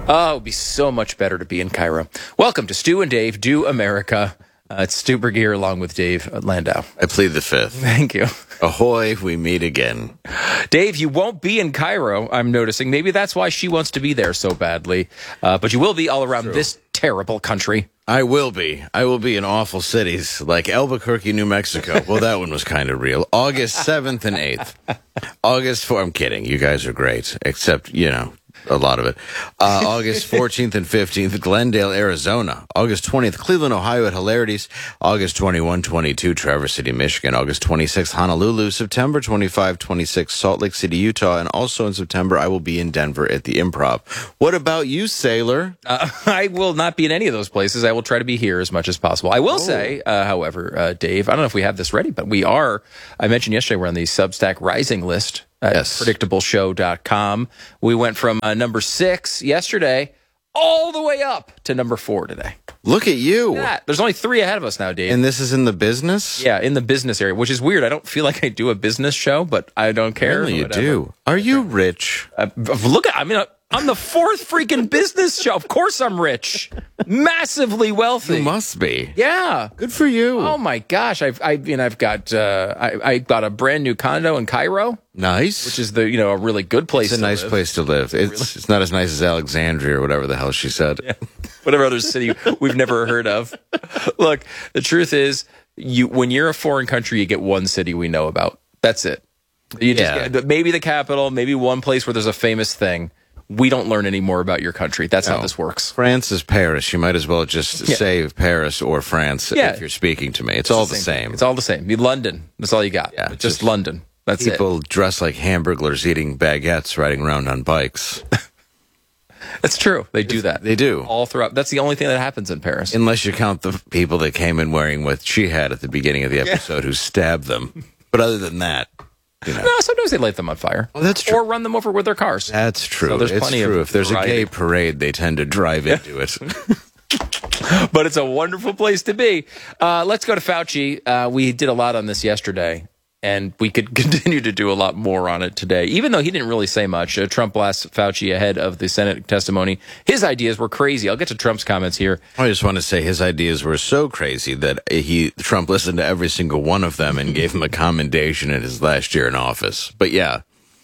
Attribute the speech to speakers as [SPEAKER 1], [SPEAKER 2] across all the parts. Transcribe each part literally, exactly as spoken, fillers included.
[SPEAKER 1] Oh, it would be so much better to be in Cairo. Welcome to Stu and Dave Do America. Uh, it's Stu Bergier along with Dave Landau.
[SPEAKER 2] I plead the fifth.
[SPEAKER 1] Thank you.
[SPEAKER 2] Ahoy, we meet again.
[SPEAKER 1] Dave, you won't be in Cairo, I'm noticing. Maybe that's why she wants to be there so badly. Uh, but you will be all around True. This terrible country.
[SPEAKER 2] I will be. I will be in awful cities like Albuquerque, New Mexico. Well, that one was kind of real. August seventh and eighth. August fourth. I'm kidding. You guys are great. Except, you know, a lot of it. Uh, August fourteenth and fifteenth, Glendale, Arizona. August twentieth, Cleveland, Ohio at Hilarities. August twenty-first, twenty-second, Traverse City, Michigan. August twenty-sixth, Honolulu. September twenty-fifth, twenty-sixth, Salt Lake City, Utah. And also in September, I will be in Denver at the Improv. What about you, Sailor?
[SPEAKER 1] Uh, I will not be in any of those places. I will try to be here as much as possible. I will oh. say, uh, however, uh, Dave, I don't know if we have this ready, but we are, I mentioned yesterday, we're on the Substack Rising list. At yes. predictable show dot com. We went from uh, number six yesterday all the way up to number four today.
[SPEAKER 2] Look at you.
[SPEAKER 1] Look at that. There's only three ahead of us now, Dave.
[SPEAKER 2] And this is in the business?
[SPEAKER 1] Yeah, in the business area, which is weird. I don't feel like I do a business show, but I don't care.
[SPEAKER 2] Really, you do. Are you rich?
[SPEAKER 1] Uh, look at, I mean, I'm the fourth freaking business show. Of course I'm rich. Massively wealthy.
[SPEAKER 2] You must be.
[SPEAKER 1] Yeah.
[SPEAKER 2] Good for you.
[SPEAKER 1] Oh my gosh. I've I mean I've got uh I, I got a brand new condo in Cairo.
[SPEAKER 2] Nice.
[SPEAKER 1] Which is the you know a really good place
[SPEAKER 2] It's a
[SPEAKER 1] to
[SPEAKER 2] nice
[SPEAKER 1] live.
[SPEAKER 2] place to live. It's really? It's not as nice as Alexandria or whatever the hell she said.
[SPEAKER 1] Yeah. Whatever other city we've never heard of. Look, the truth is you when you're a foreign country you get one city we know about. That's it. You just
[SPEAKER 2] yeah.
[SPEAKER 1] get, maybe the capital, maybe one place where there's a famous thing. We don't learn any more about your country. That's no. how this works.
[SPEAKER 2] France is Paris. You might as well just yeah. say Paris or France
[SPEAKER 1] yeah.
[SPEAKER 2] if you're speaking to me. It's,
[SPEAKER 1] it's
[SPEAKER 2] all
[SPEAKER 1] the
[SPEAKER 2] the
[SPEAKER 1] same.
[SPEAKER 2] same.
[SPEAKER 1] It's all the same. Be London. That's all you got. Yeah, just, just London. That's
[SPEAKER 2] people
[SPEAKER 1] it.
[SPEAKER 2] People dress like hamburglers eating baguettes riding around on bikes.
[SPEAKER 1] That's true. They do that.
[SPEAKER 2] They do.
[SPEAKER 1] All throughout. That's the only thing that happens in Paris.
[SPEAKER 2] Unless you count the people that came in wearing what she had at the beginning of the episode yeah. who stabbed them. But other than that. You know.
[SPEAKER 1] No, sometimes they light them on fire.
[SPEAKER 2] Oh, that's true.
[SPEAKER 1] Or run them over with their cars.
[SPEAKER 2] That's true.
[SPEAKER 1] So there's
[SPEAKER 2] it's
[SPEAKER 1] plenty
[SPEAKER 2] true.
[SPEAKER 1] Of
[SPEAKER 2] if there's
[SPEAKER 1] variety.
[SPEAKER 2] a gay parade, they tend to drive into it.
[SPEAKER 1] But it's a wonderful place to be. Uh, let's go to Fauci. Uh, we did a lot on this yesterday, and we could continue to do a lot more on it today, even though he didn't really say much. Uh, Trump blasts Fauci ahead of the Senate testimony. His ideas were crazy. I'll get to Trump's comments here.
[SPEAKER 2] I just want to say his ideas were so crazy that he Trump listened to every single one of them and gave him a commendation in his last year in office. But yeah,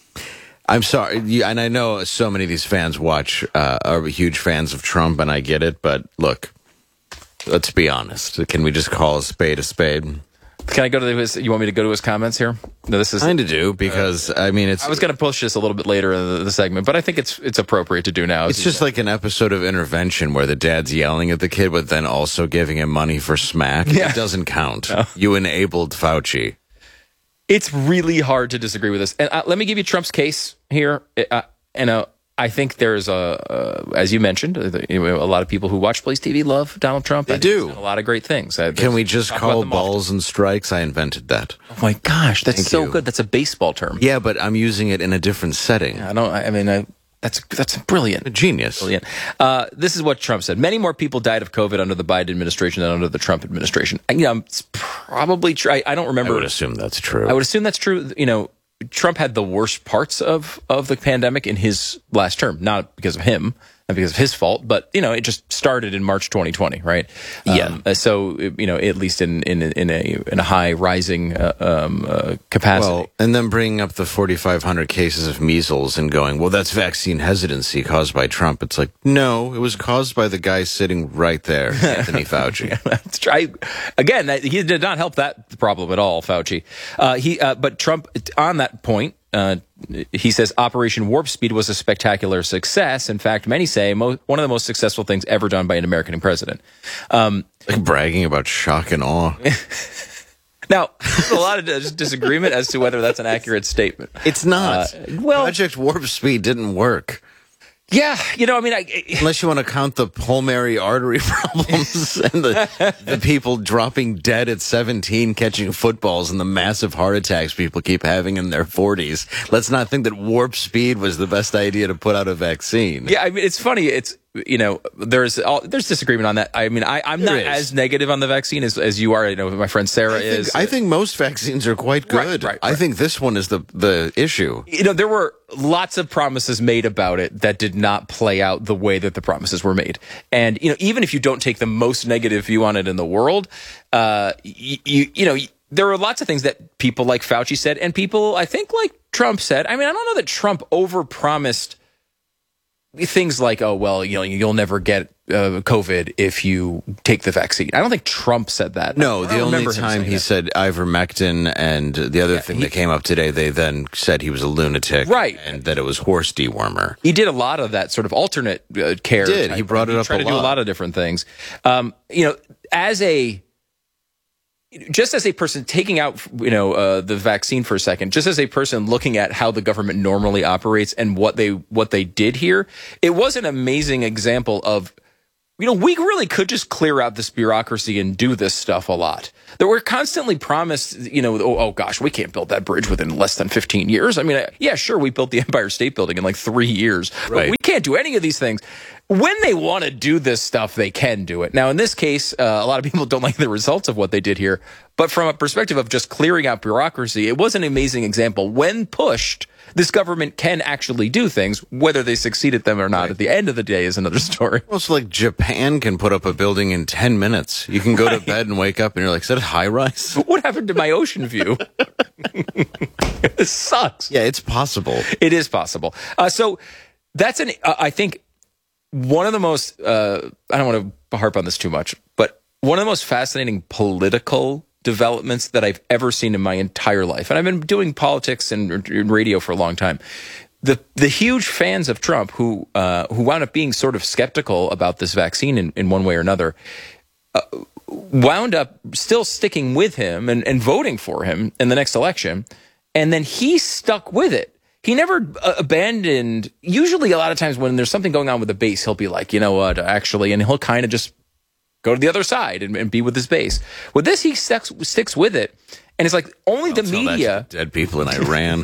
[SPEAKER 2] I'm sorry. And I know so many of these fans watch, uh, are huge fans of Trump, and I get it. But look, let's be honest. Can we just call a spade a spade?
[SPEAKER 1] Can I go to his? You want me to go to his comments here? No, this is
[SPEAKER 2] kind of do because uh, I mean it's.
[SPEAKER 1] I was going to push this a little bit later in the, the segment, but I think it's it's appropriate to do now.
[SPEAKER 2] It's just like an episode of Intervention where the dad's yelling at the kid, but then also giving him money for smack. Yeah. It doesn't count. No. You enabled Fauci.
[SPEAKER 1] It's really hard to disagree with this, and uh, let me give you Trump's case here. Uh, and uh, I think there's a, uh, as you mentioned, uh, a lot of people who watch Blaze T V love Donald Trump.
[SPEAKER 2] They
[SPEAKER 1] I
[SPEAKER 2] do.
[SPEAKER 1] A lot of great things. Uh,
[SPEAKER 2] Can we just call balls often. and strikes? I invented that.
[SPEAKER 1] Oh my gosh, that's
[SPEAKER 2] Thank
[SPEAKER 1] so
[SPEAKER 2] you.
[SPEAKER 1] good. That's a baseball term.
[SPEAKER 2] Yeah, but I'm using it in a different setting.
[SPEAKER 1] Yeah, I don't. I mean, I, that's that's brilliant.
[SPEAKER 2] A genius.
[SPEAKER 1] Brilliant. Uh, this is what Trump said. Many more people died of COVID under the Biden administration than under the Trump administration. And, you know, it's probably true. I, I don't remember.
[SPEAKER 2] I would assume that's true.
[SPEAKER 1] I would assume that's true. You know. Trump had the worst parts of, of the pandemic in his last term, not because of him, not because of his fault, but, you know, it just started in March twenty twenty, right?
[SPEAKER 2] Yeah.
[SPEAKER 1] Um, so, you know, at least in, in, in, a, in a high rising uh, um, uh, capacity.
[SPEAKER 2] Well, and then bringing up the forty-five hundred cases of measles and going, well, that's vaccine hesitancy caused by Trump. It's like, no, it was caused by the guy sitting right there, Anthony Fauci.
[SPEAKER 1] Yeah, that's try, again, he did not help that problem at all, Fauci. Uh, he, uh, but Trump, on that point, uh, he says Operation Warp Speed was a spectacular success. In fact, many say mo- one of the most successful things ever done by an American president. Um,
[SPEAKER 2] like bragging about shock and awe.
[SPEAKER 1] Now, there's a lot of dis- disagreement as to whether that's an accurate statement.
[SPEAKER 2] It's not.
[SPEAKER 1] Uh, well,
[SPEAKER 2] Project Warp Speed didn't work.
[SPEAKER 1] Yeah, you know, I mean, I,
[SPEAKER 2] unless you want to count the pulmonary artery problems and the the people dropping dead at seventeen catching footballs and the massive heart attacks people keep having in their forties. Let's not think that warp speed was the best idea to put out a vaccine.
[SPEAKER 1] Yeah, I mean, it's funny. It's you know, there's all, there's disagreement on that. I mean, I, I'm
[SPEAKER 2] There
[SPEAKER 1] not
[SPEAKER 2] is.
[SPEAKER 1] as negative on the vaccine as, as you are. I know my friend Sarah
[SPEAKER 2] I think,
[SPEAKER 1] is.
[SPEAKER 2] I think most vaccines are quite good.
[SPEAKER 1] Right, right,
[SPEAKER 2] I
[SPEAKER 1] right.
[SPEAKER 2] think this one is the the issue.
[SPEAKER 1] You know, there were lots of promises made about it that did not play out the way that the promises were made. And, you know, even if you don't take the most negative view on it in the world, uh, you, you, you know, there were lots of things that people like Fauci said and people, I think, like Trump said. I mean, I don't know that Trump overpromised things like, oh, well, you know, you'll never get uh, COVID if you take the vaccine. I don't think Trump said that.
[SPEAKER 2] No,
[SPEAKER 1] I
[SPEAKER 2] the
[SPEAKER 1] don't
[SPEAKER 2] only
[SPEAKER 1] remember him
[SPEAKER 2] time
[SPEAKER 1] saying
[SPEAKER 2] he
[SPEAKER 1] that.
[SPEAKER 2] said ivermectin, and the other thing
[SPEAKER 1] he-
[SPEAKER 2] that came up today, they then said he was a lunatic,
[SPEAKER 1] Right.
[SPEAKER 2] and that it was horse dewormer.
[SPEAKER 1] He did a lot of that sort of alternate uh, care.
[SPEAKER 2] He did.
[SPEAKER 1] type
[SPEAKER 2] He brought
[SPEAKER 1] thing.
[SPEAKER 2] it up
[SPEAKER 1] tried
[SPEAKER 2] a
[SPEAKER 1] to do a
[SPEAKER 2] lot.
[SPEAKER 1] lot of different things. Um, you know, as a just as a person taking out, you know, uh, the vaccine for a second, just as a person looking at how the government normally operates and what they what they did here, it was an amazing example of, you know, we really could just clear out this bureaucracy and do this stuff a lot. That we're constantly promised, you know, oh, oh gosh, we can't build that bridge within less than fifteen years. I mean, yeah, sure, we built the Empire State Building in like three years, but
[SPEAKER 2] Right.
[SPEAKER 1] we can't do any of these things. When they want to do this stuff, they can do it. Now, in this case, uh, a lot of people don't like the results of what they did here. But from a perspective of just clearing out bureaucracy, it was an amazing example. When pushed, this government can actually do things. Whether they succeed at them or not, at the end of the day, is another story.
[SPEAKER 2] Well, it's like Japan can put up a building in ten minutes. You can go to bed and wake up and you're like, is that a high rise?
[SPEAKER 1] What happened to my ocean view? This sucks.
[SPEAKER 2] Yeah, it's possible.
[SPEAKER 1] It is possible. Uh, so that's an, uh, I think, one of the most, uh, I don't want to harp on this too much, but one of the most fascinating political developments that I've ever seen in my entire life. And I've been doing politics and, and radio for a long time. The the huge fans of Trump who uh, who wound up being sort of skeptical about this vaccine in, in one way or another, uh, wound up still sticking with him and, and voting for him in the next election. And then he stuck with it. He never uh, abandoned. Usually, a lot of times when there's something going on with the base, he'll be like, you know what, actually, and he'll kind of just go to the other side and, and be with his base. With this, he sticks, sticks with it. And it's like only the
[SPEAKER 2] Tell that to
[SPEAKER 1] media.
[SPEAKER 2] the dead people in Iran.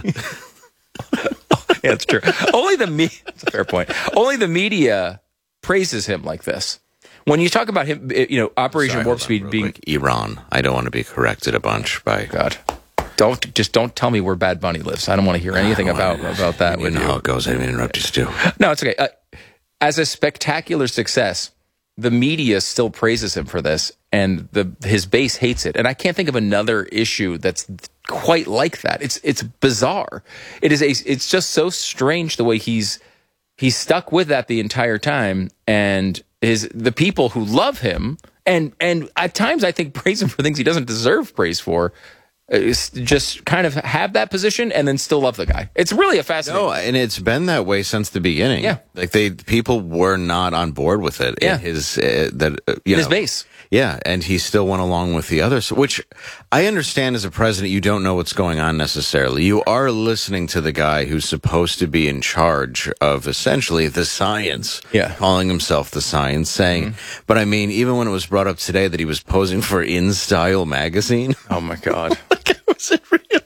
[SPEAKER 1] Yeah, that's true. Only the me- That's a fair point. Only the media praises him like this. When you talk about him, you know, Operation
[SPEAKER 2] Sorry,
[SPEAKER 1] Warp
[SPEAKER 2] hold on
[SPEAKER 1] Speed
[SPEAKER 2] real
[SPEAKER 1] being
[SPEAKER 2] quick. Iran. I don't want to be corrected a bunch by
[SPEAKER 1] God. Don't just don't tell me where Bad Bunny lives. I don't want to hear anything
[SPEAKER 2] I don't
[SPEAKER 1] about
[SPEAKER 2] wanna-
[SPEAKER 1] about that
[SPEAKER 2] You
[SPEAKER 1] with
[SPEAKER 2] know
[SPEAKER 1] you.
[SPEAKER 2] how it goes. I didn't interrupt you, Stu.
[SPEAKER 1] No, it's okay. Uh, as a spectacular success, the media still praises him for this, and the his base hates it. And I can't think of another issue that's quite like that. It's it's bizarre. It is a. It's just so strange the way he's he's stuck with that the entire time, and his the people who love him and and at times I think praise him for things he doesn't deserve praise for. Is just kind of have that position and then still love the guy. It's really a fascinating.
[SPEAKER 2] No, and it's been that way since the beginning.
[SPEAKER 1] Yeah.
[SPEAKER 2] Like they people were not on board with it.
[SPEAKER 1] Yeah.
[SPEAKER 2] In his uh, that uh, you
[SPEAKER 1] In his
[SPEAKER 2] know,
[SPEAKER 1] base.
[SPEAKER 2] Yeah, and he still went along with the others, which I understand as a president, you don't know what's going on necessarily. You are listening to the guy who's supposed to be in charge of essentially the science,
[SPEAKER 1] Yeah.
[SPEAKER 2] calling himself the science, saying, but I mean, even when it was brought up today that he was posing for In Style magazine,
[SPEAKER 1] Oh my god.
[SPEAKER 2] like, was it real?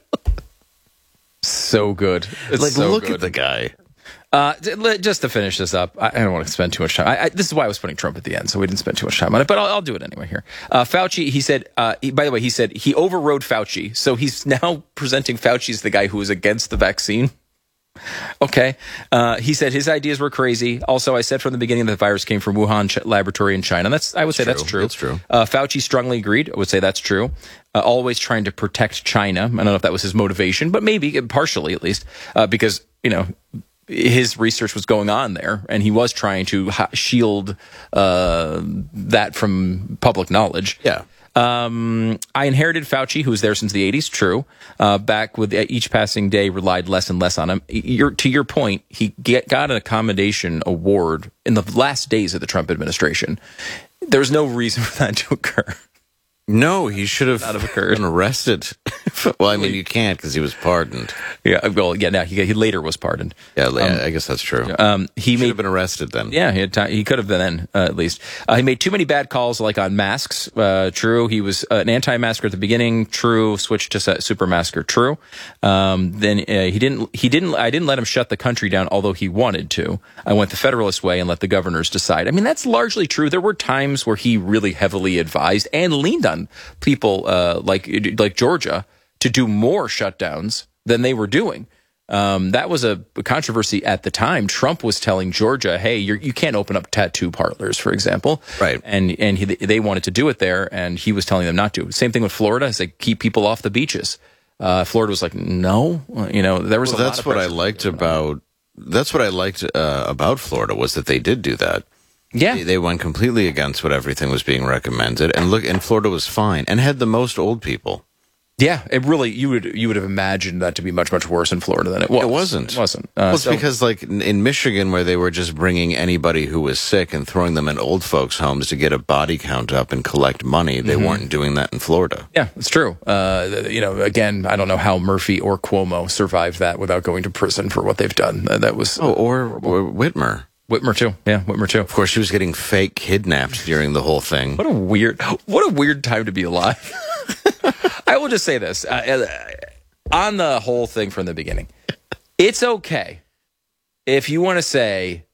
[SPEAKER 1] So good. It's
[SPEAKER 2] Like,
[SPEAKER 1] so
[SPEAKER 2] look
[SPEAKER 1] good.
[SPEAKER 2] at the guy.
[SPEAKER 1] Uh, j- le- just to finish this up, I, I don't want to spend too much time. I, I, this is why I was putting Trump at the end, so we didn't spend too much time on it. But I'll, I'll do it anyway here. Uh, Fauci, he said. Uh, he, by the way, he said he overrode Fauci, so he's now presenting Fauci as the guy who is against the vaccine. Okay. Uh, he said his ideas were crazy. Also, I said from the beginning that the virus came from Wuhan Ch- laboratory in China. That's I would say that's
[SPEAKER 2] true.
[SPEAKER 1] true.
[SPEAKER 2] That's true.
[SPEAKER 1] Uh, Fauci strongly agreed. I would say that's true. Uh, always trying to protect China. I don't know if that was his motivation, but maybe partially at least, uh, because you know his research was going on there, and he was trying to ha- shield uh, that from public knowledge.
[SPEAKER 2] Yeah.
[SPEAKER 1] Um, I inherited Fauci, who was there since the eighties. True. Uh, back with each passing day, relied less and less on him. You're, to your point, he get, got an accommodation award in the last days of the Trump administration. There's no reason for that to occur.
[SPEAKER 2] No, he should have
[SPEAKER 1] Not have occurred.
[SPEAKER 2] been arrested. Well, I mean, you can't because he was pardoned.
[SPEAKER 1] Yeah, well, yeah, no, he, he later was pardoned.
[SPEAKER 2] Yeah, um, I guess that's true.
[SPEAKER 1] Um, he
[SPEAKER 2] should
[SPEAKER 1] made,
[SPEAKER 2] have been arrested then.
[SPEAKER 1] Yeah, he had time, he could have been then, uh, at least. Uh, he made too many bad calls, like on masks. Uh, true. He was uh, an anti-masker at the beginning. True. Switched to super masker. True. Um, then uh, he didn't. He didn't. I didn't let him shut the country down, although he wanted to. I went the Federalist way and let the governors decide. I mean, that's largely true. There were times where he really heavily advised and leaned on people uh, like like Georgia to do more shutdowns than they were doing. Um, that was a controversy at the time. Trump was telling Georgia, "Hey, you're, you can't open up tattoo parlors, for example."
[SPEAKER 2] Right.
[SPEAKER 1] And and he, they wanted to do it there, and he was telling them not to. Same thing with Florida. It's like, keep people off the beaches. Uh, Florida was like, no. You know, there was
[SPEAKER 2] well,
[SPEAKER 1] a
[SPEAKER 2] that's
[SPEAKER 1] lot of
[SPEAKER 2] what I
[SPEAKER 1] pressure
[SPEAKER 2] liked about. That's what I liked uh, about Florida was that they did do that.
[SPEAKER 1] Yeah.
[SPEAKER 2] They, they went completely against what everything was being recommended, and look, and Florida was fine and had the most old people.
[SPEAKER 1] Yeah, it really you would you would have imagined that to be much much worse in Florida than it was.
[SPEAKER 2] It wasn't.
[SPEAKER 1] It wasn't. Uh,
[SPEAKER 2] well, it's
[SPEAKER 1] so,
[SPEAKER 2] because like in Michigan, where they were just bringing anybody who was sick and throwing them in old folks' homes to get a body count up and collect money, they mm-hmm. weren't doing that in Florida.
[SPEAKER 1] Yeah, it's true. Uh, you know, again, I don't know how Murphy or Cuomo survived that without going to prison for what they've done. Uh, that was
[SPEAKER 2] oh, or, or Whitmer.
[SPEAKER 1] Whitmer too. Yeah, Whitmer too.
[SPEAKER 2] Of course, she was getting fake kidnapped during the whole thing.
[SPEAKER 1] What a weird, what a weird time to be alive. I will just say this uh, on the whole thing from the beginning. It's okay if you want to say,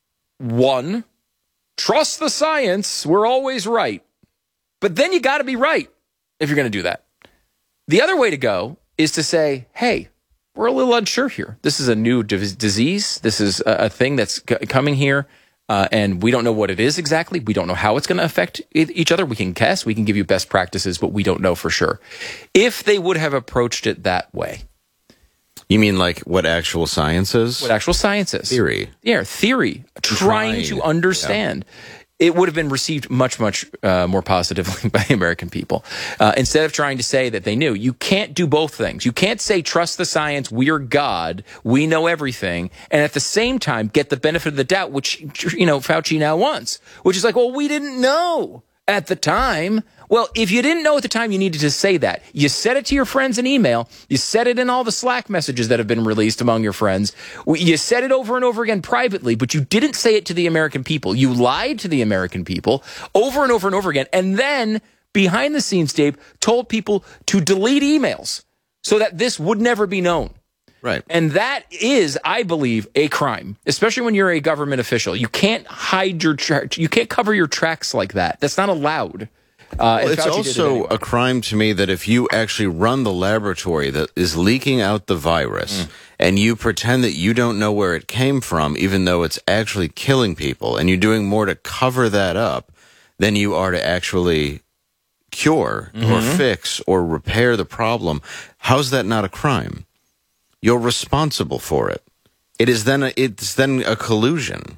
[SPEAKER 1] one, trust the science. We're always right. But then you got to be right if you're going to do that. The other way to go is to say, hey, we're a little unsure here. This is a new d- disease. This is a, a thing that's c- coming here. Uh, and we don't know what it is exactly. We don't know how it's going to affect each other. We can guess. We can give you best practices, but we don't know for sure. If they would have approached it that way.
[SPEAKER 2] You mean like what actual science is?
[SPEAKER 1] What actual science is.
[SPEAKER 2] Theory.
[SPEAKER 1] Yeah, theory. Trying, trying to understand. Yeah. It would have been received much, much uh, more positively by the American people. Uh, instead of trying to say that they knew. You can't do both things. You can't say, trust the science, we're God, we know everything, and at the same time get the benefit of the doubt, which, you know, Fauci now wants, which is like, well, we didn't know at the time. Well, if you didn't know at the time, you needed to say that. You said it to your friends in email. You said it in all the Slack messages that have been released among your friends. You said it over and over again privately, but you didn't say it to the American people. You lied to the American people over and over and over again. And then, behind the scenes, Dave, told people to delete emails so that this would never be known.
[SPEAKER 2] Right.
[SPEAKER 1] And that is, I believe, a crime, especially when you're a government official. You can't hide your, tra- you can't cover your tracks like that. That's not allowed. Uh,
[SPEAKER 2] well, it's
[SPEAKER 1] Fauci
[SPEAKER 2] also
[SPEAKER 1] it anyway.
[SPEAKER 2] a crime to me that if you actually run the laboratory that is leaking out the virus mm. and you pretend that you don't know where it came from, even though it's actually killing people, and you're doing more to cover that up than you are to actually cure mm-hmm. or fix or repair the problem, how's that not a crime? You're responsible for it. It is then a, it's then a collusion.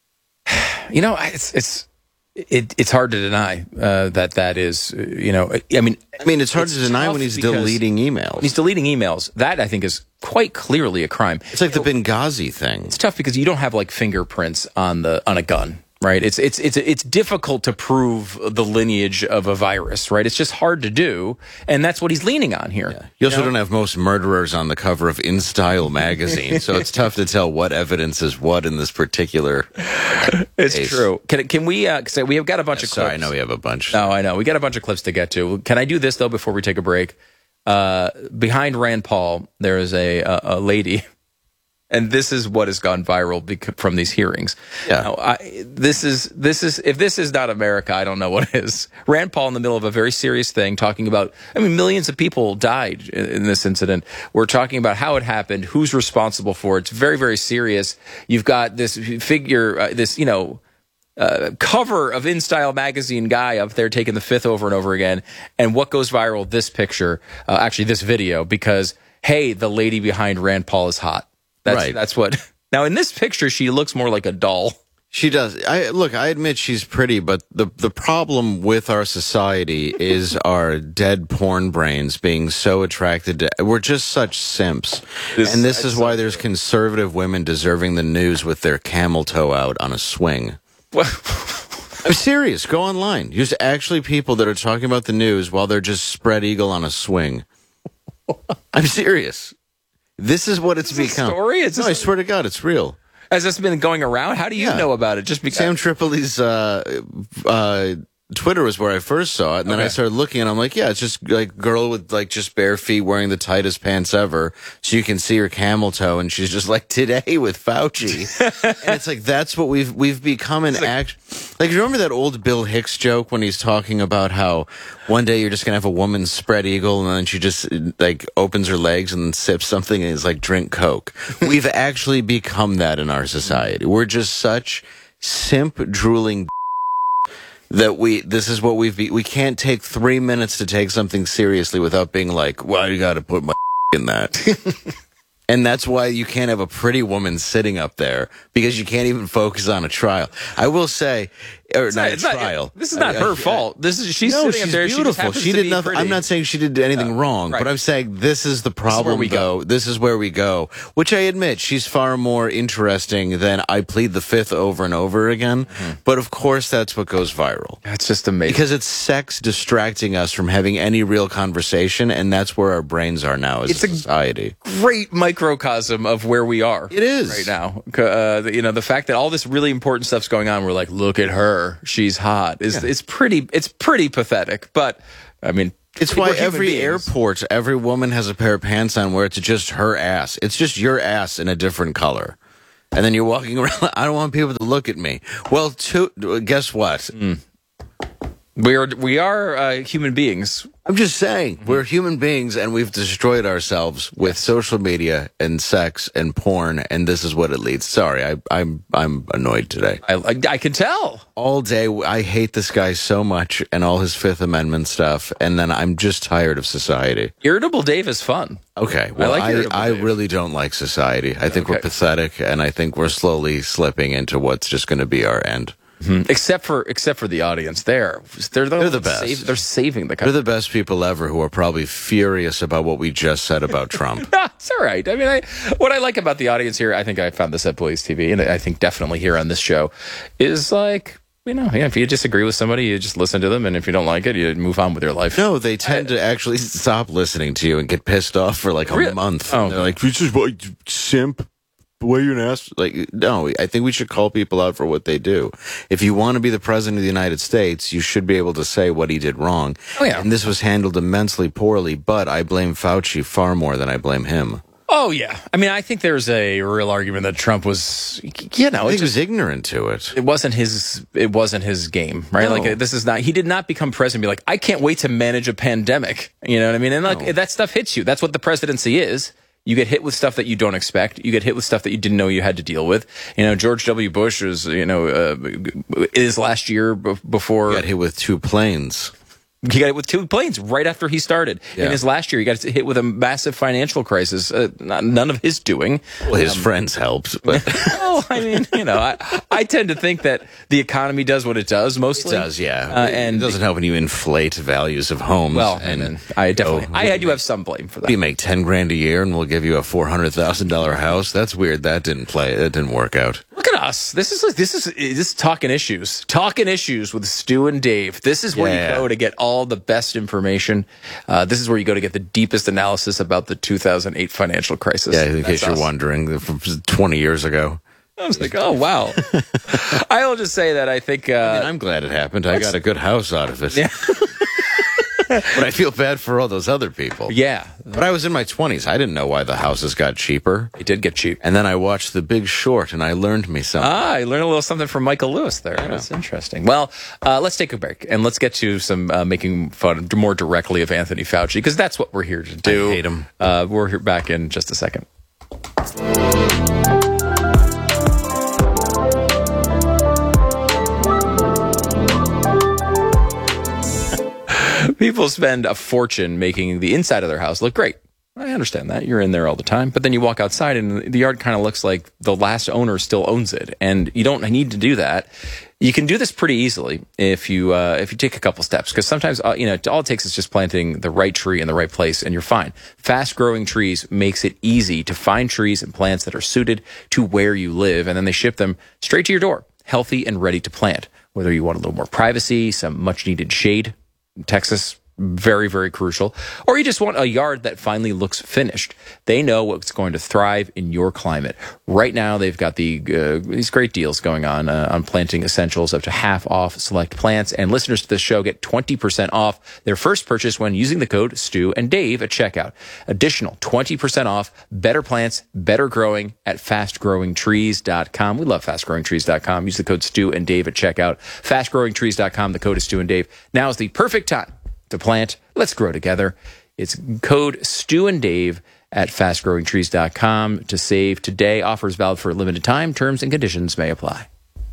[SPEAKER 1] You know, it's it's. It, it's hard to deny uh, that that is, uh, you know, I mean,
[SPEAKER 2] I mean, it's hard it's to deny when he's deleting emails.
[SPEAKER 1] When he's deleting emails. That I think is quite clearly a crime.
[SPEAKER 2] It's like you the know, Benghazi thing.
[SPEAKER 1] It's tough because you don't have like fingerprints on the on a gun, right? It's it's it's it's difficult to prove the lineage of a virus, right? It's just hard to do, and that's what he's leaning on here.
[SPEAKER 2] Yeah. You also you know? don't have most murderers on the cover of In Style magazine, so it's tough to tell what evidence is what in this particular.
[SPEAKER 1] It's
[SPEAKER 2] case.
[SPEAKER 1] true. Can can we? Uh, cause we have got a bunch
[SPEAKER 2] yeah,
[SPEAKER 1] of clips.
[SPEAKER 2] Sorry, I know we have a bunch.
[SPEAKER 1] No, I know we got a bunch of clips to get to. Can I do this though before we take a break? Uh, behind Rand Paul, there is a a, a lady. And this is what has gone viral bec- from these hearings.
[SPEAKER 2] Yeah.
[SPEAKER 1] Now, I, this is this is if this is not America, I don't know what is. Rand Paul in the middle of a very serious thing, talking about. I mean, millions of people died in, in this incident. We're talking about how it happened, who's responsible for it. It's very very serious. You've got this figure, uh, this you know. Uh, cover of In Style magazine guy up there taking the fifth over and over again. And what goes viral? This picture, uh, actually this video, because hey, the lady behind Rand Paul is hot. That's,
[SPEAKER 2] right.
[SPEAKER 1] That's what. Now, in this picture, she looks more like a doll.
[SPEAKER 2] She does. I look. I admit she's pretty, but the the problem with our society is our dead porn brains being so attracted to. We're just such simps, this, and this is why there's conservative women deserving the news with their camel toe out on a swing. I'm serious. Go online. There's actually people that are talking about the news while they're just spread eagle on a swing. I'm serious. This is what it's
[SPEAKER 1] Is this
[SPEAKER 2] become.
[SPEAKER 1] a story? Is
[SPEAKER 2] no,
[SPEAKER 1] this-
[SPEAKER 2] I swear to God, it's real.
[SPEAKER 1] Has this been going around? How do you
[SPEAKER 2] Yeah.
[SPEAKER 1] know about it? Just because
[SPEAKER 2] Sam Tripoli's uh, uh, Twitter was where I first saw it, and then
[SPEAKER 1] Okay.
[SPEAKER 2] I started looking, and I'm like, yeah, it's just like girl with like just bare feet wearing the tightest pants ever, so you can see her camel toe, and she's just like today with Fauci, and it's like that's what we've we've become an act. Like, you remember that old Bill Hicks joke when he's talking about how one day you're just gonna have a woman spread eagle, and then she just like opens her legs and sips something, and is like drink Coke. We've actually become that in our society. We're just such simp drooling that we this is what we've be, we can't take three minutes to take something seriously without being like, well, you got to put my in that. And that's why you can't have a pretty woman sitting up there, because you can't even focus on a trial. I will say, or
[SPEAKER 1] It's
[SPEAKER 2] not,
[SPEAKER 1] not-
[SPEAKER 2] a
[SPEAKER 1] it's not-
[SPEAKER 2] trial.
[SPEAKER 1] this is not
[SPEAKER 2] I-
[SPEAKER 1] her
[SPEAKER 2] I-
[SPEAKER 1] fault. This is she's
[SPEAKER 2] no,
[SPEAKER 1] sitting
[SPEAKER 2] she's
[SPEAKER 1] up there.
[SPEAKER 2] beautiful.
[SPEAKER 1] She, just happens
[SPEAKER 2] She
[SPEAKER 1] to
[SPEAKER 2] did
[SPEAKER 1] be
[SPEAKER 2] nothing.
[SPEAKER 1] pretty.
[SPEAKER 2] I'm not saying she did anything wrong,
[SPEAKER 1] right.
[SPEAKER 2] but I'm saying this is the problem.
[SPEAKER 1] we go.
[SPEAKER 2] though. This is where we go. Which I admit, she's far more interesting than I plead the fifth over and over again.
[SPEAKER 1] Mm-hmm.
[SPEAKER 2] But of course, that's what goes viral.
[SPEAKER 1] It's just amazing.
[SPEAKER 2] Because it's sex distracting us from having any real conversation, and that's where our brains are now as
[SPEAKER 1] It's
[SPEAKER 2] a
[SPEAKER 1] a-
[SPEAKER 2] society.
[SPEAKER 1] Great microcosm of where we are.
[SPEAKER 2] It is.
[SPEAKER 1] right now. Uh, you know, the fact that all this really important stuff's going on, we're like, look at her, she's hot. Is
[SPEAKER 2] Yeah.
[SPEAKER 1] it's pretty, it's pretty pathetic. But I mean,
[SPEAKER 2] It's
[SPEAKER 1] we're
[SPEAKER 2] why
[SPEAKER 1] human
[SPEAKER 2] every
[SPEAKER 1] beings.
[SPEAKER 2] airport, every woman has a pair of pants on where it's just her ass. It's just your ass in a different color. And then you're walking around, I don't want people to look at me. Well, to, guess what?
[SPEAKER 1] Mm. We are we are uh, human beings.
[SPEAKER 2] I'm just saying, we're human beings, and we've destroyed ourselves with social media and sex and porn, and this is what it leads. Sorry, I, I'm I'm annoyed today.
[SPEAKER 1] I, I, I can tell.
[SPEAKER 2] All day, I hate this guy so much and all his Fifth Amendment stuff, and then I'm just tired of society.
[SPEAKER 1] Irritable Dave is fun.
[SPEAKER 2] Okay, well,
[SPEAKER 1] like
[SPEAKER 2] I,
[SPEAKER 1] Irritable
[SPEAKER 2] I,
[SPEAKER 1] Dave.
[SPEAKER 2] really don't like society. I think we're
[SPEAKER 1] Okay.
[SPEAKER 2] pathetic, and I think we're slowly slipping into what's just going to be our end.
[SPEAKER 1] Except for except for the audience, they're they're the,
[SPEAKER 2] They're the
[SPEAKER 1] ones
[SPEAKER 2] best.
[SPEAKER 1] save- they're saving the
[SPEAKER 2] They're
[SPEAKER 1] country.
[SPEAKER 2] the best people ever who are probably furious about what we just said about Trump.
[SPEAKER 1] No, it's all right. I mean, I, what I like about the audience here, I think I found this at Police T V, and I think definitely here on this show, is like, you know, yeah, if you disagree with somebody, you just listen to them, and if you don't like it, you move on with your life.
[SPEAKER 2] No, they tend to actually stop listening to you and get pissed off for like a
[SPEAKER 1] Really?
[SPEAKER 2] month.
[SPEAKER 1] Oh.
[SPEAKER 2] They're like, "This is what simp." Why you an ass? Like, no, I think we should call people out for what they do. If you want to be the president of the United States, you should be able to say what he did wrong.
[SPEAKER 1] Oh, yeah.
[SPEAKER 2] And this was handled immensely poorly, but I blame Fauci far more than I blame him.
[SPEAKER 1] Oh yeah, I mean, I think there's a real argument that Trump was, you know,
[SPEAKER 2] I
[SPEAKER 1] it
[SPEAKER 2] think he
[SPEAKER 1] just
[SPEAKER 2] was ignorant to it.
[SPEAKER 1] it wasn't his it wasn't his game, right?
[SPEAKER 2] No.
[SPEAKER 1] Like uh, this is not he did not become president and be like, I can't wait to manage a pandemic. You know what I mean? And like
[SPEAKER 2] No.
[SPEAKER 1] that stuff hits you. That's what the presidency is. You get hit with stuff that you don't expect. You get hit with stuff that you didn't know you had to deal with. You know, George W. Bush was, you know, uh, his last year b- before
[SPEAKER 2] Got hit with two planes.
[SPEAKER 1] he got hit with two planes right after he started.
[SPEAKER 2] Yeah.
[SPEAKER 1] In his last year, he got hit with a massive financial crisis. Uh, not, none of his doing.
[SPEAKER 2] Well, his friends helped, but
[SPEAKER 1] Well, I mean, you know, I, I tend to think that the economy does what it does
[SPEAKER 2] it
[SPEAKER 1] mostly.
[SPEAKER 2] does, yeah.
[SPEAKER 1] Uh,
[SPEAKER 2] It
[SPEAKER 1] and
[SPEAKER 2] doesn't help when you inflate values of homes.
[SPEAKER 1] well,
[SPEAKER 2] and
[SPEAKER 1] and I definitely,
[SPEAKER 2] oh,
[SPEAKER 1] I do have some blame for that.
[SPEAKER 2] you make ten grand a year and we'll give you a four hundred thousand dollar house. That's weird. That didn't play. That didn't work out.
[SPEAKER 1] Look at us. This is like this is this is talking issues. Talking issues with Stu and Dave. This is where
[SPEAKER 2] Yeah.
[SPEAKER 1] you go to get all the best information. Uh, this is where you go to get the deepest analysis about the two thousand eight financial crisis.
[SPEAKER 2] Yeah, in
[SPEAKER 1] That's
[SPEAKER 2] case you're
[SPEAKER 1] us.
[SPEAKER 2] wondering, from twenty years ago.
[SPEAKER 1] I was like, oh wow. I will just say that I think uh,
[SPEAKER 2] And I'm glad it happened. I got a good house out of it. Yeah. But I feel bad for all those other people.
[SPEAKER 1] yeah,
[SPEAKER 2] But I was in my twenties. I didn't know why the houses got cheaper.
[SPEAKER 1] it did get cheap.
[SPEAKER 2] And then I watched The Big Short and I learned me something.
[SPEAKER 1] Ah, I learned a little something from Michael Lewis there. That's interesting. Well, uh, let's take a break and let's get to some uh, making fun more directly of Anthony Fauci, because that's what we're here to do.
[SPEAKER 2] I hate him.
[SPEAKER 1] Uh, we're here back in just a second. People spend a fortune making the inside of their house look great. I understand that. You're in there all the time. But then you walk outside and the yard kind of looks like the last owner still owns it. And you don't need to do that. You can do this pretty easily if you uh, if you take a couple steps. Because sometimes, uh, you know, all it takes is just planting the right tree in the right place and you're fine. Fast-growing trees makes it easy to find trees and plants that are suited to where you live. And then they ship them straight to your door, healthy and ready to plant. whether you want a little more privacy, some much needed shade in Texas, very, very crucial, or you just want a yard that finally looks finished. They know what's going to thrive in your climate. Right now, they've got the uh, these great deals going on uh, on planting essentials, up to half off select plants. And listeners to this show get twenty percent off their first purchase when using the code Stu and Dave at checkout. Additional twenty percent off better plants, better growing at fast growing trees dot com. We love fast growing trees dot com. Use the code Stu and Dave at checkout. fast growing trees dot com. The code is Stu and Dave. Now is the perfect time to plant. Let's grow together. It's code Stu and Dave at fast growing trees dot com to save today. Offers valid for a limited time. Terms and conditions may apply.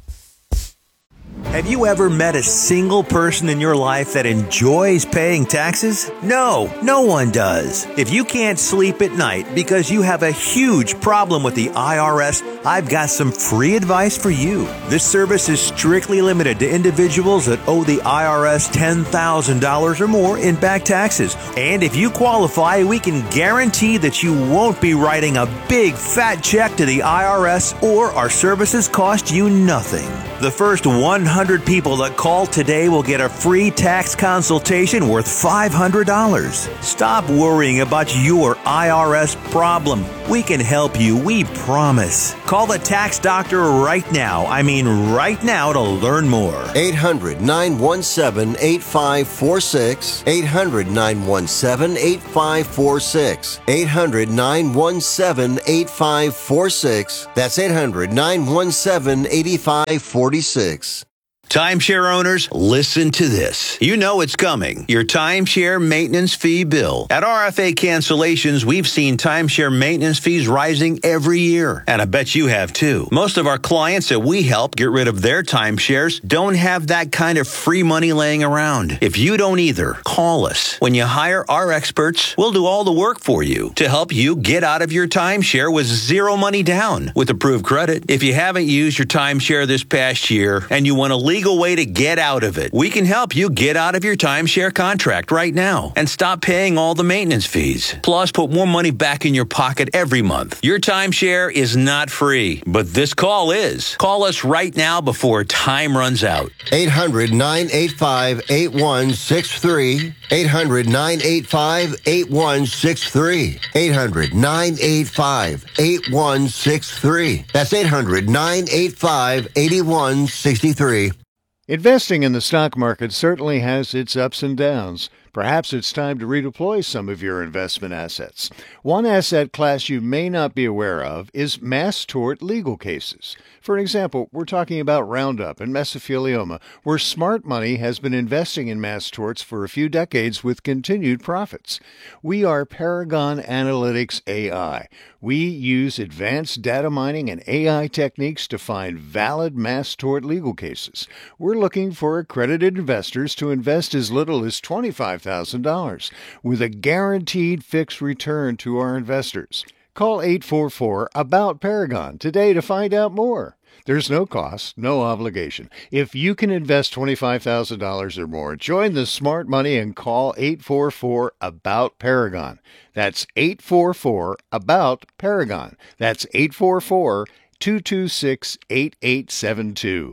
[SPEAKER 3] Have you ever met a single person in your life that enjoys paying taxes? No, no one does. If you can't sleep at night because you have a huge problem with the I R S, I've got some free advice for you. This service is strictly limited to individuals that owe the I R S ten thousand dollars or more in back taxes. And if you qualify, we can guarantee that you won't be writing a big fat check to the I R S, or our services cost you nothing. The first one hundred people that call today will get a free tax consultation worth five hundred dollars. Stop worrying about your I R S problem. We can help you, we promise. Call the tax doctor right now. I mean right now to learn more.
[SPEAKER 4] eight hundred, nine one seven, eight five four six. eight hundred, nine one seven, eight five four six. eight hundred, nine one seven, eight five four six. That's eight hundred, nine one seven, eight five four six.
[SPEAKER 5] Timeshare owners, listen to this. You know it's coming. Your timeshare maintenance fee bill. At R F A Cancellations, we've seen timeshare maintenance fees rising every year. And I bet you have too. Most of our clients that we help get rid of their timeshares don't have that kind of free money laying around. If you don't either, call us. When you hire our experts, we'll do all the work for you to help you get out of your timeshare with zero money down with approved credit. If you haven't used your timeshare this past year and you want to leave legal way to get out of it. We can help you get out of your timeshare contract right now and stop paying all the maintenance fees. Plus, put more money back in your pocket every month. Your timeshare is not free, but this call is. Call us right now before time runs out.
[SPEAKER 4] eight hundred, nine eight five, eight one six three. eight hundred, nine eight five, eight one six three. eight hundred, nine eight five, eight one six three. That's eight hundred, nine eight five, eight one six three.
[SPEAKER 6] Investing in the stock market certainly has its ups and downs. Perhaps it's time to redeploy some of your investment assets. One asset class you may not be aware of is mass tort legal cases. For example, we're talking about Roundup and mesothelioma, where smart money has been investing in mass torts for a few decades with continued profits. We are Paragon Analytics A I. We use advanced data mining and A I techniques to find valid mass tort legal cases. We're looking for accredited investors to invest as little as twenty-five thousand dollars with a guaranteed fixed return to our investors. Call eight four four, A B O U T, Paragon today to find out more. There's no cost, no obligation. If you can invest twenty-five thousand dollars or more, join the smart money and call eight four four, A B O U T, Paragon. That's eight four four, A B O U T, Paragon. That's eight four four, two two six, eight eight seven two.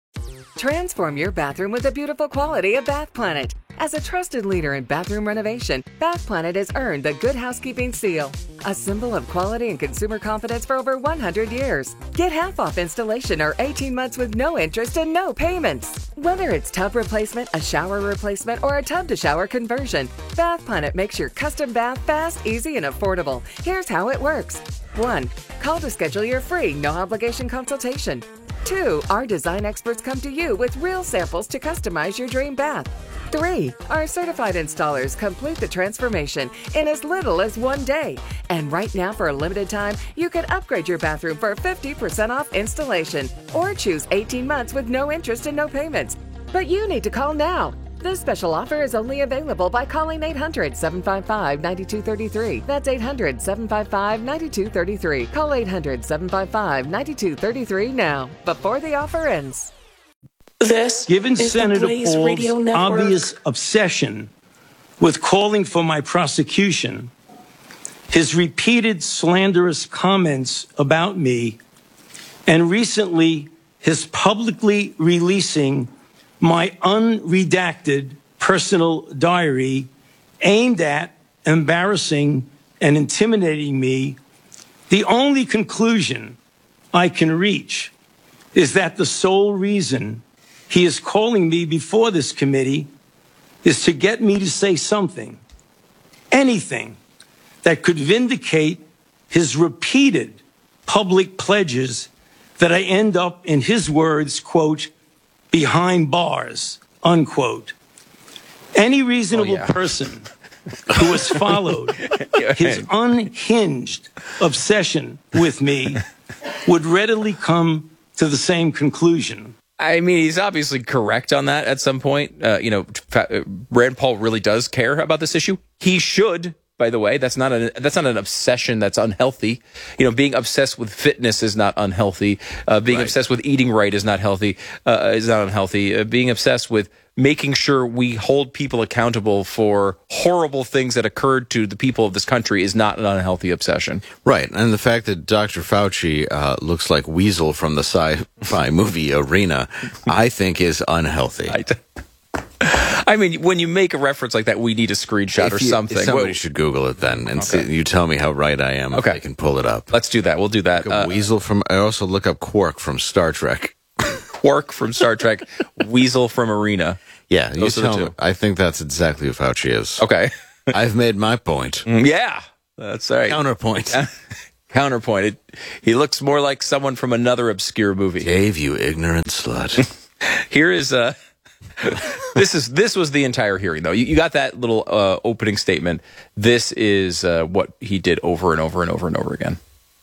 [SPEAKER 7] Transform your bathroom with the beautiful quality of Bath Planet. As a trusted leader in bathroom renovation, Bath Planet has earned the Good Housekeeping seal, a symbol of quality and consumer confidence for over one hundred years. Get half off installation or eighteen months with no interest and no payments. Whether it's tub replacement, a shower replacement, or a tub-to-shower conversion, Bath Planet makes your custom bath fast, easy, and affordable. Here's how it works. one. Call to schedule your free, no-obligation consultation. two. Our design experts come to you with real samples to customize your dream bath. three. Our certified installers complete the transformation in as little as one day. And right now, for a limited time, you can upgrade your bathroom for fifty percent off installation or choose eighteen months with no interest and no payments. But you need to call now. This special offer is only available by calling eight hundred, seven five five, nine two three three. That's eight hundred, seven five five, nine two three three. Call eight hundred, seven five five, nine two three three now, before the offer ends.
[SPEAKER 8] This
[SPEAKER 9] Given
[SPEAKER 8] is
[SPEAKER 9] Senator
[SPEAKER 8] the Blaze Radio
[SPEAKER 9] Paul's
[SPEAKER 8] Network.
[SPEAKER 9] obvious obsession with calling for my prosecution, his repeated slanderous comments about me, and recently his publicly releasing my unredacted personal diary aimed at embarrassing and intimidating me, the only conclusion I can reach is that the sole reason he is calling me before this committee is to get me to say something, anything, that could vindicate his repeated public pledges that I end up, in his words, quote, behind bars, unquote. Any reasonable
[SPEAKER 1] oh, yeah.
[SPEAKER 9] person who has followed his unhinged obsession with me would readily come to the same conclusion.
[SPEAKER 1] I mean, he's obviously correct on that at some point. Uh, you know, Rand Paul really does care about this issue. He should, by the way. That's not an that's not an obsession that's unhealthy. You know, being obsessed with fitness is not unhealthy. Uh, being right. obsessed with eating right is not healthy. Uh, is not unhealthy. Uh, being obsessed with making sure we hold people accountable for horrible things that occurred to the people of this country is not an unhealthy obsession.
[SPEAKER 2] Right. And the fact that Doctor Fauci uh, looks like Weasel from the sci-fi movie Arena, I think is unhealthy.
[SPEAKER 1] I, I mean, when you make a reference like that, we need a screenshot
[SPEAKER 2] if
[SPEAKER 1] or
[SPEAKER 2] you,
[SPEAKER 1] something.
[SPEAKER 2] Somebody
[SPEAKER 1] well,
[SPEAKER 2] should Google it then, and
[SPEAKER 1] okay.
[SPEAKER 2] see, you tell me how right I am.
[SPEAKER 1] Okay.
[SPEAKER 2] If I can pull it up.
[SPEAKER 1] Let's do that. We'll do that.
[SPEAKER 2] Uh, Weasel from, I also look up Quark from Star Trek.
[SPEAKER 1] Quark from Star Trek, Weasel from Arena.
[SPEAKER 2] Yeah, you
[SPEAKER 1] Those are the
[SPEAKER 2] tell
[SPEAKER 1] two.
[SPEAKER 2] me. I think that's exactly who Fauci is.
[SPEAKER 1] Okay.
[SPEAKER 2] I've made my point.
[SPEAKER 1] Yeah, that's all right.
[SPEAKER 2] Counterpoint.
[SPEAKER 1] Counterpoint. It, he looks more like someone from another obscure movie.
[SPEAKER 2] Dave, you ignorant slut.
[SPEAKER 1] Here is uh this is this was the entire hearing, though. You, you got that little uh, opening statement. This is uh, what he did over and over and over and over again.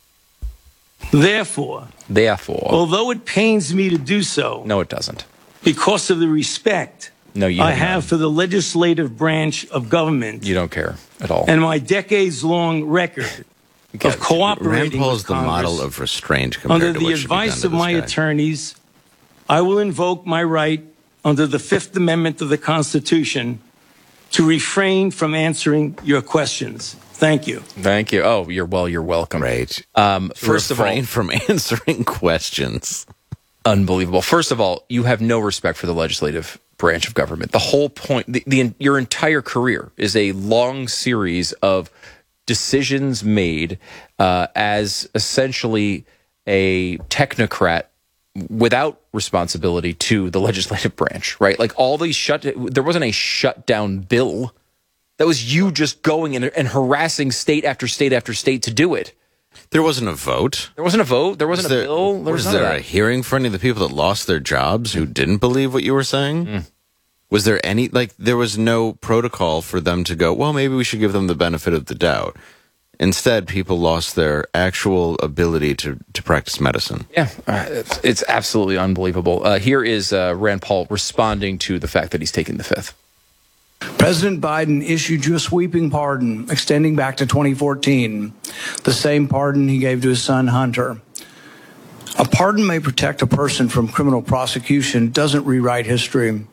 [SPEAKER 9] Therefore,
[SPEAKER 1] Therefore,
[SPEAKER 9] although it pains me to do so,
[SPEAKER 1] no, it doesn't.
[SPEAKER 9] Because of the respect
[SPEAKER 1] no, you
[SPEAKER 9] I
[SPEAKER 1] have,
[SPEAKER 9] have for the legislative branch of government,
[SPEAKER 1] you don't care at all,
[SPEAKER 9] and my decades-long record of cooperating
[SPEAKER 2] Rand Paul's
[SPEAKER 9] with
[SPEAKER 2] the
[SPEAKER 9] Congress,
[SPEAKER 2] model of restraint compared
[SPEAKER 9] under
[SPEAKER 2] to
[SPEAKER 9] the
[SPEAKER 2] what should be done
[SPEAKER 9] advice
[SPEAKER 2] to
[SPEAKER 9] of
[SPEAKER 2] this
[SPEAKER 9] my
[SPEAKER 2] guy.
[SPEAKER 9] attorneys, I will invoke my right under the Fifth Amendment of the Constitution to refrain from answering your questions. Thank you.
[SPEAKER 1] Thank you. Oh, you're well. You're welcome.
[SPEAKER 2] Great.
[SPEAKER 1] Um, first
[SPEAKER 2] refrain
[SPEAKER 1] of all,
[SPEAKER 2] from answering questions.
[SPEAKER 1] Unbelievable. First of all, you have no respect for the legislative branch of government. The whole point, the, the your entire career is a long series of decisions made uh, as essentially a technocrat without responsibility to the legislative branch, right? Like all these shut, there wasn't a shutdown bill. That was you just going and, and harassing state after state after state to do it.
[SPEAKER 2] There wasn't a vote.
[SPEAKER 1] There wasn't a vote. There wasn't
[SPEAKER 2] was there,
[SPEAKER 1] a bill. There was,
[SPEAKER 2] was there a hearing for any of the people that lost their jobs who didn't believe what you were saying? Mm. Was there any, like, there was no protocol for them to go, well, maybe we should give them the benefit of the doubt. Instead, people lost their actual ability to, to practice medicine.
[SPEAKER 1] Yeah, uh, it's, it's absolutely unbelievable. Uh, here is uh, Rand Paul responding to the fact that he's taking the fifth.
[SPEAKER 8] President Biden issued you a sweeping pardon extending back to twenty fourteen, the same pardon he gave to his son Hunter. A pardon may protect a person from criminal prosecution, doesn't rewrite history.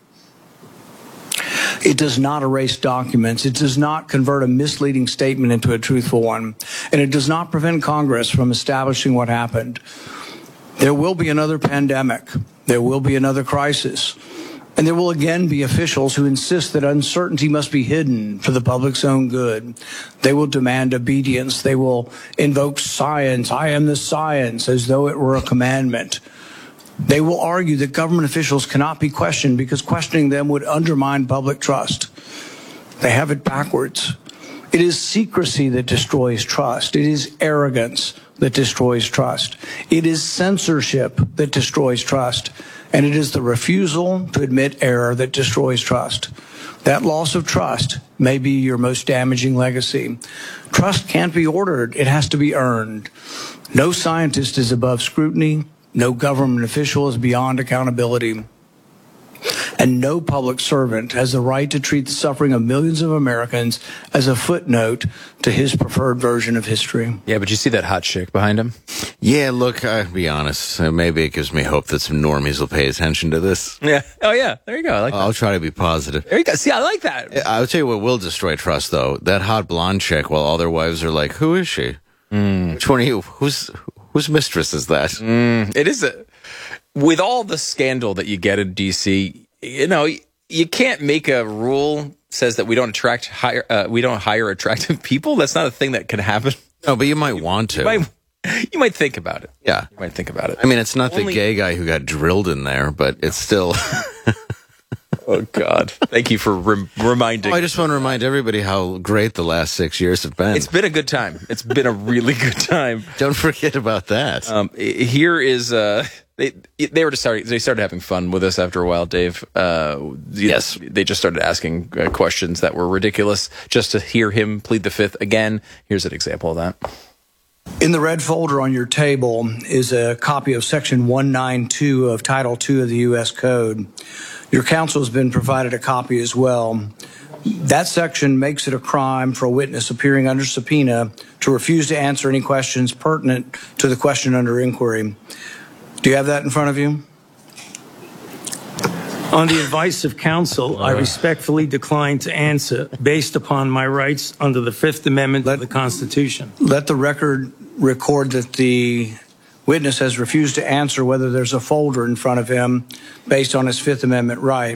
[SPEAKER 8] It does not erase documents. It does not convert a misleading statement into a truthful one. And it does not prevent Congress from establishing what happened. There will be another pandemic. There will be another crisis. And there will again be officials who insist that uncertainty must be hidden for the public's own good. They will demand obedience. They will invoke science. I am the science, as though it were a commandment. They will argue that government officials cannot be questioned because questioning them would undermine public trust. They have it backwards. It is secrecy that destroys trust. It is arrogance that destroys trust. It is censorship that destroys trust. And it is the refusal to admit error that destroys trust. That loss of trust may be your most damaging legacy. Trust can't be ordered. It has to be earned. No scientist is above scrutiny. No government official is beyond accountability. And no public servant has the right to treat the suffering of millions of Americans as a footnote to his preferred version of history.
[SPEAKER 1] Yeah, but you see that hot chick behind him?
[SPEAKER 2] Yeah, look, I'll be honest. Uh, maybe it gives me hope that some normies will pay attention to this.
[SPEAKER 1] Yeah. Oh, yeah. There you go. I like that.
[SPEAKER 2] I'll try to be positive.
[SPEAKER 1] There you go. See, I like that.
[SPEAKER 2] I'll tell you what will destroy trust, though. That hot blonde chick, while all their wives are like, who is she? Mm. Which one are you? Who's, whose mistress is that?
[SPEAKER 1] Mm, it is a... with all the scandal that you get in D C, you know, you can't make a rule says that we don't attract hire uh, we don't hire attractive people. That's not a thing that can happen.
[SPEAKER 2] No, but you might want to.
[SPEAKER 1] You might, you might think about it.
[SPEAKER 2] Yeah.
[SPEAKER 1] You might think about it.
[SPEAKER 2] I mean, it's not
[SPEAKER 1] Only-
[SPEAKER 2] the gay guy who got drilled in there, but it's still...
[SPEAKER 1] Oh, God. Thank you for rem- reminding.
[SPEAKER 2] Oh, I just want to remind everybody how great the last six years have been.
[SPEAKER 1] It's been a good time. It's been a really good time.
[SPEAKER 2] Don't forget about that.
[SPEAKER 1] Um, here is... Uh, they they were just starting, they started having fun with us after a while, Dave. Uh, yes. They just started asking uh, questions that were ridiculous just to hear him plead the fifth again. Here's an example of that.
[SPEAKER 8] In the red folder on your table is a copy of Section one ninety-two of Title two of the U S Code. Your counsel has been provided a copy as well. That section makes it a crime for a witness appearing under subpoena to refuse to answer any questions pertinent to the question under inquiry. Do you have that in front of you?
[SPEAKER 9] On the advice of counsel, I respectfully decline to answer based upon my rights under the Fifth Amendment of the Constitution.
[SPEAKER 8] Let the record record that the witness has refused to answer whether there's a folder in front of him based on his Fifth Amendment right.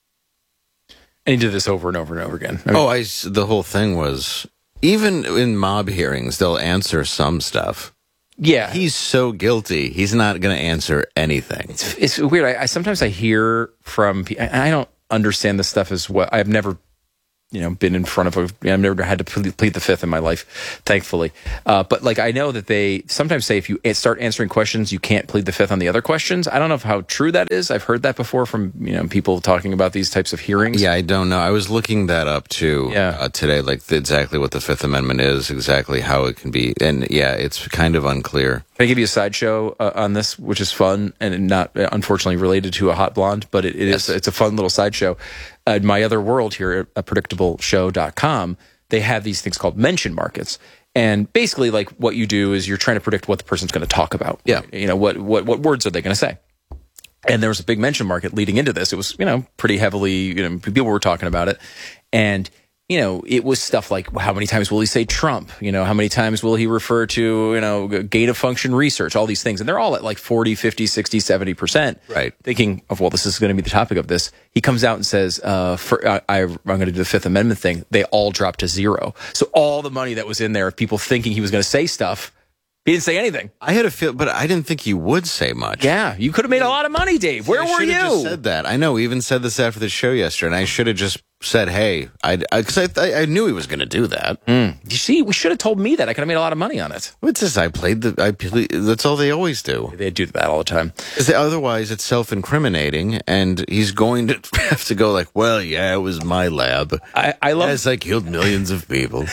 [SPEAKER 1] And he did this over and over and over again. I mean,
[SPEAKER 2] oh, I, s- the whole thing was, even in mob hearings, they'll answer some stuff.
[SPEAKER 1] yeah.
[SPEAKER 2] He's so guilty, he's not going to answer anything.
[SPEAKER 1] It's, it's weird. I, I sometimes I hear from people, and I don't understand this stuff as well. I've never, you know, been in front of a, I've never had to plead, plead the fifth in my life, thankfully. Uh, but like, I know that they sometimes say if you start answering questions, you can't plead the fifth on the other questions. I don't know how true that is. I've heard that before from, you know, people talking about these types of hearings.
[SPEAKER 2] Yeah, I don't know. I was looking that up too
[SPEAKER 1] Yeah.
[SPEAKER 2] uh, today, like the, exactly what the Fifth Amendment is, exactly how it can be. And yeah, it's kind of unclear.
[SPEAKER 1] Can I give you a sideshow uh, on this, which is fun and not uh, unfortunately related to a hot blonde, but it, it
[SPEAKER 2] Yes.
[SPEAKER 1] is it's a fun little sideshow. Uh, My Other World here at predictable show dot com, they have these things called mention markets. And basically, like, what you do is you're trying to predict what the person's going to talk about.
[SPEAKER 2] Yeah.
[SPEAKER 1] You know, what, what, what words are they going to say? And there was a big mention market leading into this. It was, you know, pretty heavily, you know, people were talking about it. And, you know, it was stuff like, how many times will he say Trump? You know, how many times will he refer to, you know, gain of function research, all these things. And they're all at like forty, fifty, sixty, seventy percent.
[SPEAKER 2] Right.
[SPEAKER 1] Thinking of, well, this is going to be the topic of this. He comes out and says, uh, for, I, I'm going to do the Fifth Amendment thing. They all drop to zero. So all the money that was in there of people thinking he was going to say stuff, he didn't say anything.
[SPEAKER 2] I had a feel, but I didn't think he would say much.
[SPEAKER 1] Yeah, you could have made a lot of money, Dave. Where
[SPEAKER 2] I
[SPEAKER 1] were
[SPEAKER 2] should've
[SPEAKER 1] you?
[SPEAKER 2] Just said that. I know. We even said this after the show yesterday, and I should have just said, "Hey," I because I, I, I knew he was going to do that.
[SPEAKER 1] Mm. You see, we should have told me that. I could have made a lot of money on it.
[SPEAKER 2] What's this? I played the. I play, that's all they always do.
[SPEAKER 1] They do that all the time.
[SPEAKER 2] 'Cause they- otherwise, it's self-incriminating, and he's going to have to go like, "Well, yeah, it was my lab.
[SPEAKER 1] I, I love.
[SPEAKER 2] Yes, I killed millions of people."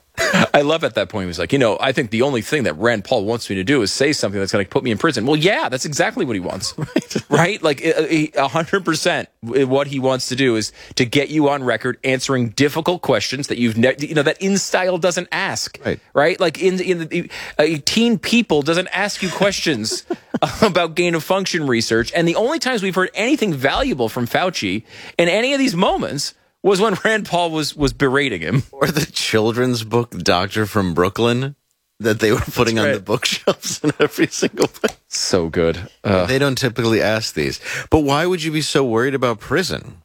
[SPEAKER 1] I love at that point. He was like, you know, I think the only thing that Rand Paul wants me to do is say something that's going to put me in prison. Well, yeah, that's exactly what he wants, right? Like a hundred percent, what he wants to do is to get you on record answering difficult questions that you've, ne- you know, that InStyle doesn't ask,
[SPEAKER 2] right?
[SPEAKER 1] Right? Like in in the, uh, Teen People doesn't ask you questions about gain of function research, and the only times we've heard anything valuable from Fauci in any of these moments was when Rand Paul was was berating him.
[SPEAKER 2] Or the children's book, Doctor from Brooklyn, that they were putting
[SPEAKER 1] That's
[SPEAKER 2] on
[SPEAKER 1] right.
[SPEAKER 2] the bookshelves in every single place.
[SPEAKER 1] So good. Uh,
[SPEAKER 2] They don't typically ask these. But why would you be so worried about prison?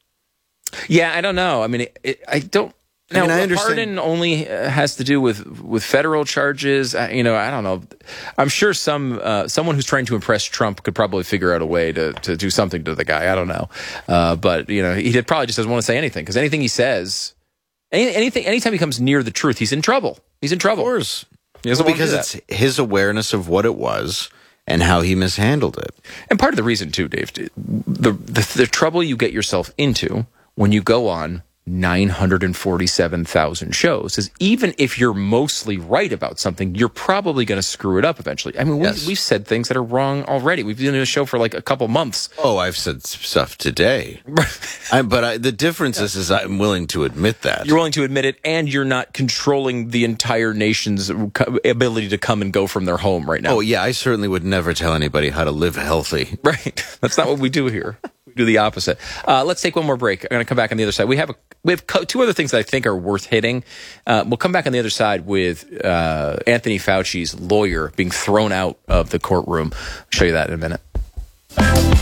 [SPEAKER 1] yeah, I don't know. I mean, it, it, I don't.
[SPEAKER 2] I
[SPEAKER 1] Now,
[SPEAKER 2] mean, I
[SPEAKER 1] a
[SPEAKER 2] understand-
[SPEAKER 1] pardon only uh, has to do with with federal charges. I, you know, I don't know. I'm sure some uh, someone who's trying to impress Trump could probably figure out a way to, to do something to the guy. I don't know, uh, but you know, he did, probably just doesn't want to say anything because anything he says, any, anything, anytime he comes near the truth, he's in trouble. He's in trouble.
[SPEAKER 2] Of course.
[SPEAKER 1] He doesn't
[SPEAKER 2] Well,
[SPEAKER 1] want to do
[SPEAKER 2] because
[SPEAKER 1] that.
[SPEAKER 2] it's his awareness of what it was and how he mishandled it.
[SPEAKER 1] And part of the reason too, Dave, the the, the trouble you get yourself into when you go on nine hundred forty-seven thousand shows is even if you're mostly right about something, you're probably going to screw it up eventually. I mean, we,
[SPEAKER 2] Yes.
[SPEAKER 1] we've said things that are wrong already. We've been doing a show for like a couple months.
[SPEAKER 2] Oh, I've said stuff today. I, but I, the difference is, is I'm willing to admit that.
[SPEAKER 1] You're willing to admit it, and you're not controlling the entire nation's co- ability to come and go from their home right now.
[SPEAKER 2] Oh, yeah, I certainly would never tell anybody how to live healthy.
[SPEAKER 1] Right. That's not what we do here. We do the opposite. Uh, let's take one more break. I'm going to come back on the other side. We have a, we have co- two other things that I think are worth hitting. Uh, we'll come back on the other side with uh, Anthony Fauci's lawyer being thrown out of the courtroom. I'll show you that in a minute.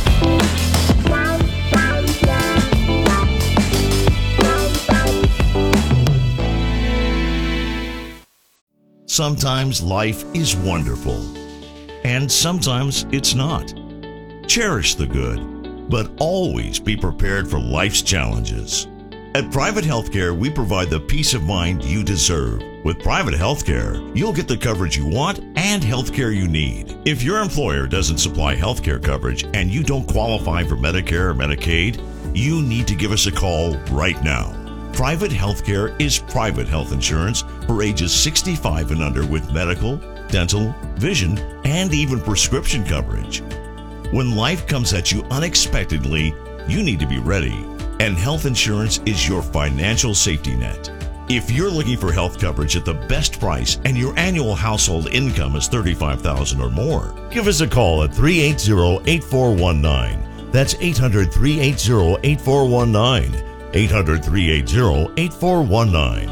[SPEAKER 10] Sometimes life is wonderful, and sometimes it's not. Cherish the good, but always be prepared for life's challenges. At Private Healthcare, we provide the peace of mind you deserve. With Private Healthcare, you'll get the coverage you want and healthcare you need. If your employer doesn't supply healthcare coverage and you don't qualify for Medicare or Medicaid, you need to give us a call right now. Private Healthcare is private health insurance for ages sixty-five and under with medical, dental, vision, and even prescription coverage. When life comes at you unexpectedly, you need to be ready, and health insurance is your financial safety net. If you're looking for health coverage at the best price and your annual household income is thirty-five thousand dollars or more, give us a call at three eight zero, eight four one nine. That's eight hundred, three eight zero, eight four one nine. eight hundred, three eight zero, eight four one nine.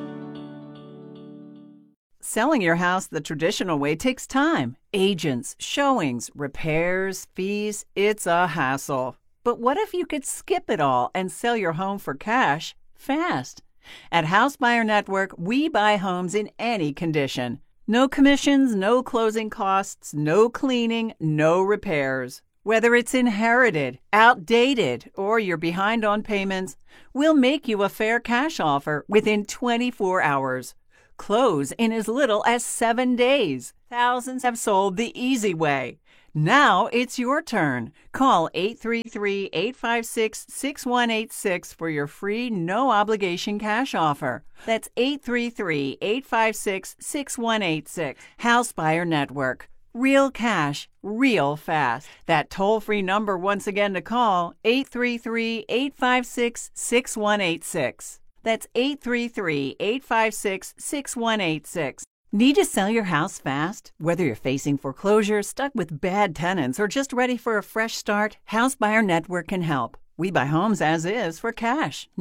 [SPEAKER 11] Selling your house the traditional way takes time. Agents, showings, repairs, fees. It's a hassle. But what if you could skip it all and sell your home for cash fast? At House Buyer Network, we buy homes in any condition. No commissions, no closing costs, no cleaning, no repairs. Whether it's inherited, outdated, or you're behind on payments, we'll make you a fair cash offer within twenty-four hours. Close in as little as seven days. Thousands have sold the easy way. Now it's your turn. Call eight three three, eight five six, six one eight six for your free no-obligation cash offer. That's eight three three, eight five six, six one eight six. House Buyer Network. Real cash, real fast. That toll-free number once again to call, eight three three, eight five six, six one eight six. That's eight three three, eight five six, six one eight six. Need to sell your house fast? Whether you're facing foreclosure, stuck with bad tenants, or just ready for a fresh start, House Buyer Network can help. We buy homes as is for cash.